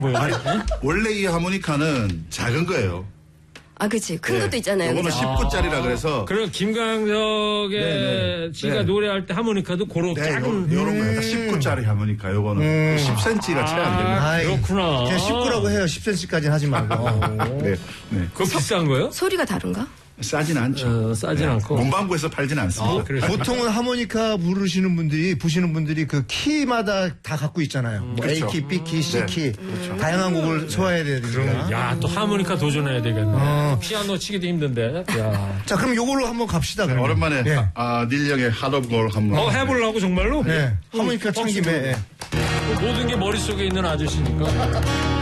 뭐요? 원래 이 하모니카는 작은 거예요. 아, 그치. 큰 것도 있잖아요. 이거는 그죠? 10구짜리라 그래서. 그럼 김광석의 씨가 노래할 때 하모니카도 고로 작은. 요런 거예요. 10구짜리 하모니카. 요거는 10cm가 채 안 됩니다. 아, 그렇구나. 그냥 19라고 해요. 10cm까지는 하지 말고. 네. 그거 비싼 거요? 소리가 다른가? 싸진 않죠. 싸진 않고. 문방구에서 팔진 않습니다. 그래서 보통은 하모니카 부시는 분들이 그 키마다 다 갖고 있잖아요. 뭐 그렇죠. A키, B키, C키. 다양한 곡을 소화해야 되니까. 야, 또 하모니카 도전해야 되겠네. 피아노 치기도 힘든데. 야. 자, 그럼 요걸로 한번 갑시다. 그러면. 오랜만에 예. 닐 영의 하드걸 한번. 해보려고 정말로? 네. 하모니카 친 김에. 모든 게 머릿속에 있는 아저씨니까.